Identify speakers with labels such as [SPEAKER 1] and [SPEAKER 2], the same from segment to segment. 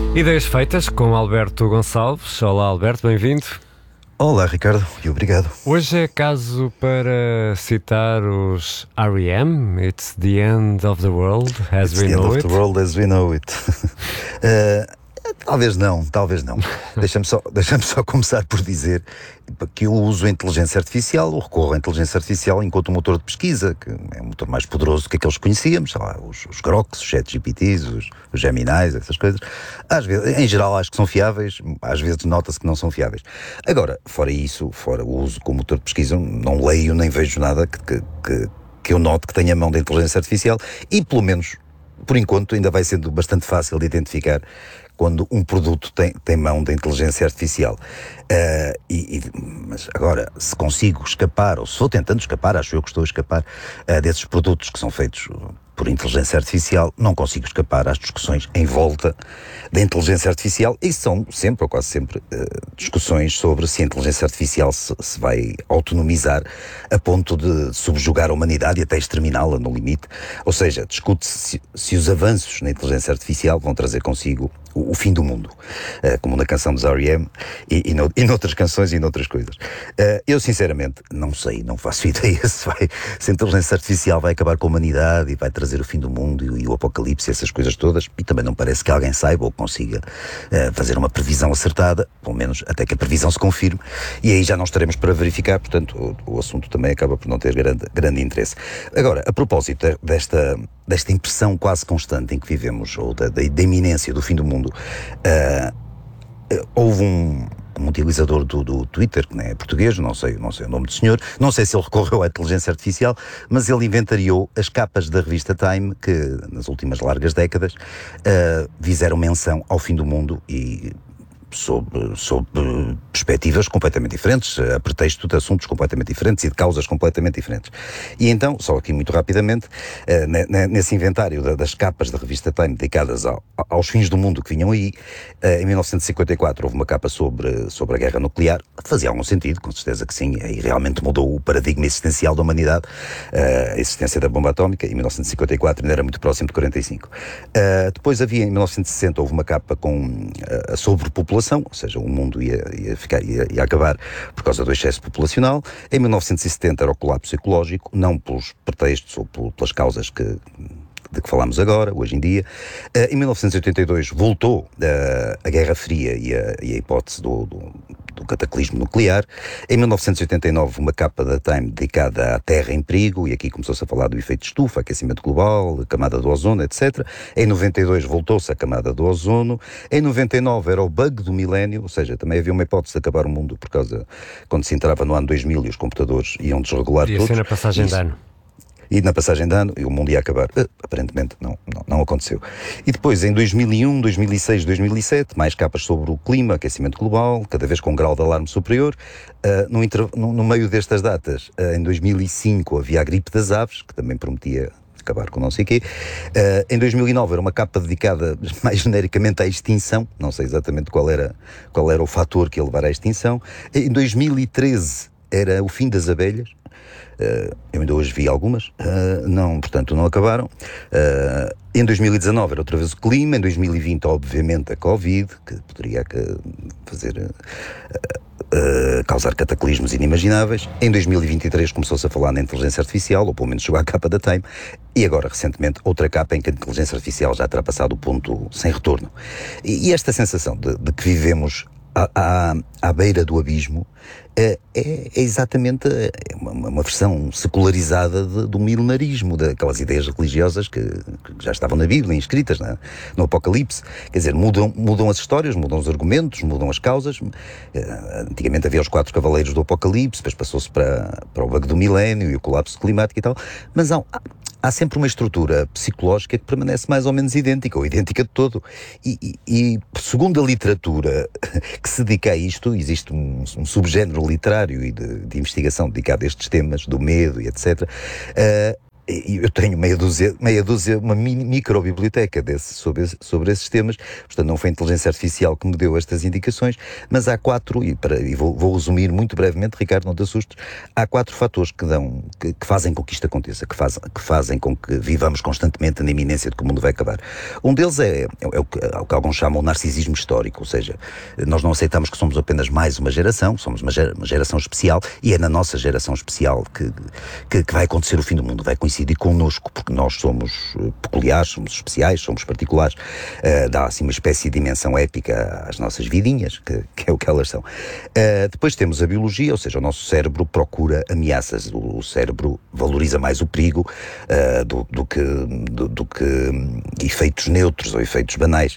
[SPEAKER 1] Ideias feitas com Alberto Gonçalves. Olá, Alberto, bem-vindo.
[SPEAKER 2] Olá, Ricardo, e obrigado.
[SPEAKER 1] Hoje é caso para citar os R.E.M. It's the end of the world as we know it.
[SPEAKER 2] It's the end of the world as we know it. Talvez não. Deixa-me só começar por dizer que eu uso a inteligência artificial, ou recorro à inteligência artificial enquanto motor de pesquisa, que é um motor mais poderoso que aqueles que conhecíamos, sei lá, os Groks, os ChatGPTs, os Geminis, essas coisas. Às vezes, em geral, acho que são fiáveis, às vezes nota-se que não são fiáveis. Agora, fora o uso como motor de pesquisa, não leio nem vejo nada que eu note que tenha mão da inteligência artificial e, pelo menos, por enquanto, ainda vai sendo bastante fácil de identificar quando um produto tem mão da inteligência artificial. Mas agora, se consigo escapar, ou se vou tentando escapar, acho eu que estou a escapar desses produtos que são feitos por inteligência artificial, não consigo escapar às discussões em volta da inteligência artificial, e são sempre, ou quase sempre, discussões sobre se a inteligência artificial se vai autonomizar a ponto de subjugar a humanidade e até exterminá-la no limite. Ou seja, discute-se se os avanços na inteligência artificial vão trazer consigo o fim do mundo, como na canção dos R.E.M. e noutras canções e noutras coisas. Eu sinceramente não sei, não faço ideia se a inteligência artificial vai acabar com a humanidade e vai trazer o fim do mundo e o apocalipse, essas coisas todas, e também não parece que alguém saiba ou consiga fazer uma previsão acertada, pelo menos até que a previsão se confirme, e aí já não estaremos para verificar, portanto o assunto também acaba por não ter grande interesse. Agora, a propósito desta impressão quase constante em que vivemos, ou da iminência do fim do mundo, houve um utilizador do Twitter, que não é português, não sei o nome do senhor, não sei se ele recorreu à inteligência artificial, mas ele inventariou as capas da revista Time, que nas últimas largas décadas fizeram menção ao fim do mundo e sob perspectivas completamente diferentes, a pretexto de assuntos completamente diferentes e de causas completamente diferentes. E então, só aqui muito rapidamente, nesse inventário das capas da revista Time dedicadas aos fins do mundo que vinham aí, em 1954 houve uma capa sobre a guerra nuclear. Fazia algum sentido, com certeza que sim, e realmente mudou o paradigma existencial da humanidade, a existência da bomba atómica. Em 1954 ainda era muito próximo de 45. Depois havia, em 1960, houve uma capa com a sobrepopulação, ou seja, o mundo ia acabar por causa do excesso populacional. Em 1970 era o colapso ecológico, não pelos pretextos ou pelas causas de que falámos agora, hoje em dia. Em 1982 voltou a Guerra Fria e a hipótese do cataclismo nuclear. Em 1989 uma capa da Time dedicada à Terra em perigo, e aqui começou-se a falar do efeito estufa, aquecimento global, a camada do ozono, etc. Em 92 voltou-se a camada do ozono. Em 99 era o bug do milénio, ou seja, também havia uma hipótese de acabar o mundo por causa, quando se entrava no ano 2000 e os computadores iam desregular todos.
[SPEAKER 1] Ia ser na passagem de ano.
[SPEAKER 2] E na passagem de ano, o mundo ia acabar. Aparentemente não aconteceu. E depois, em 2001, 2006, 2007, mais capas sobre o clima, aquecimento global, cada vez com um grau de alarme superior. No meio destas datas, em 2005, havia a gripe das aves, que também prometia acabar com não sei o quê. Em 2009 era uma capa dedicada mais genericamente à extinção, não sei exatamente qual era o fator que ia levar à extinção. Em 2013 era o fim das abelhas. Eu ainda hoje vi algumas, portanto não acabaram. Em 2019 era outra vez o clima, em 2020 obviamente a Covid, que poderia causar cataclismos inimagináveis. Em 2023 começou-se a falar na inteligência artificial, ou pelo menos chegou à capa da Time, e agora recentemente outra capa em que a inteligência artificial já terá passado o ponto sem retorno. E esta sensação de que vivemos à beira do abismo é exatamente uma versão secularizada do milenarismo, daquelas ideias religiosas que já estavam na Bíblia, inscritas no Apocalipse. Quer dizer, mudam as histórias, mudam os argumentos, mudam as causas. Antigamente havia os 4 cavaleiros do Apocalipse, depois passou-se para o bug do milénio e o colapso climático e tal, mas há sempre uma estrutura psicológica que permanece mais ou menos idêntica, ou idêntica de todo. E segundo a literatura que se dedica a isto, existe um subgénero literário e de investigação dedicado a estes temas, do medo e etc., e eu tenho meia dúzia uma microbiblioteca sobre esses temas, portanto não foi a inteligência artificial que me deu estas indicações, mas há 4, e vou resumir muito brevemente, Ricardo, não te assustes, há 4 fatores que fazem com que isto aconteça, que fazem com que vivamos constantemente na iminência de que o mundo vai acabar. Um deles é o que alguns chamam de narcisismo histórico, ou seja, nós não aceitamos que somos apenas mais uma geração, somos uma geração especial, e é na nossa geração especial que vai acontecer o fim do mundo, vai coincidir connosco, porque nós somos peculiares, somos especiais, somos particulares, dá assim uma espécie de dimensão épica às nossas vidinhas, que é o que elas são. Depois temos a biologia, ou seja, o nosso cérebro procura ameaças, o cérebro valoriza mais o perigo do que efeitos neutros ou efeitos banais.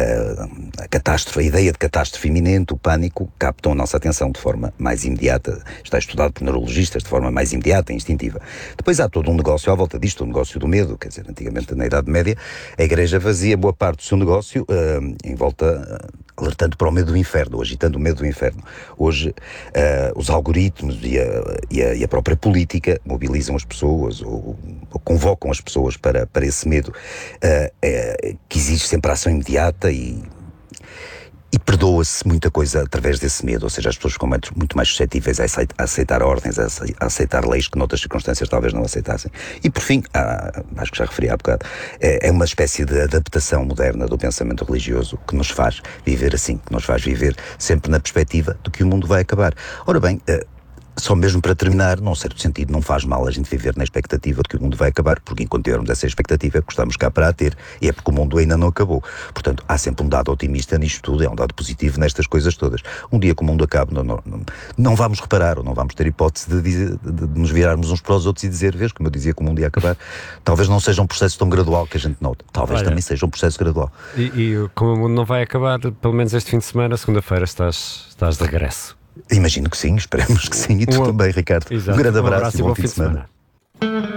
[SPEAKER 2] A ideia de catástrofe iminente, o pânico, captam a nossa atenção de forma mais imediata, está estudado por neurologistas de forma mais imediata e instintiva. Depois há todo um negócio à volta disto, o negócio do medo, quer dizer, antigamente na Idade Média, a Igreja fazia boa parte do seu negócio em volta, alertando para o medo do inferno, ou agitando o medo do inferno. Hoje, os algoritmos e a própria política mobilizam as pessoas ou convocam as pessoas para esse medo que exige sempre ação imediata e perdoa-se muita coisa através desse medo, ou seja, as pessoas ficam muito mais suscetíveis a aceitar ordens, a aceitar leis que noutras circunstâncias talvez não aceitassem. E por fim, acho que já referi há bocado, é uma espécie de adaptação moderna do pensamento religioso que nos faz viver assim, que nos faz viver sempre na perspectiva de que o mundo vai acabar. Ora bem, só mesmo para terminar, num certo sentido, não faz mal a gente viver na expectativa de que o mundo vai acabar, porque enquanto tivermos essa expectativa, estamos cá para a ter, e é porque o mundo ainda não acabou. Portanto, há sempre um dado otimista nisto tudo, é um dado positivo nestas coisas todas. Um dia que o mundo acabe, não vamos reparar, ou não vamos ter hipótese de nos virarmos uns para os outros e dizer, vês, como eu dizia que o mundo ia acabar, talvez não seja um processo tão gradual que a gente nota, talvez também seja um processo gradual.
[SPEAKER 1] E como o mundo não vai acabar, pelo menos este fim de semana, segunda-feira, estás de regresso.
[SPEAKER 2] Imagino que sim, esperemos que sim, e tu também, Ricardo.
[SPEAKER 1] Exato.
[SPEAKER 2] Um grande abraço e bom fim de semana.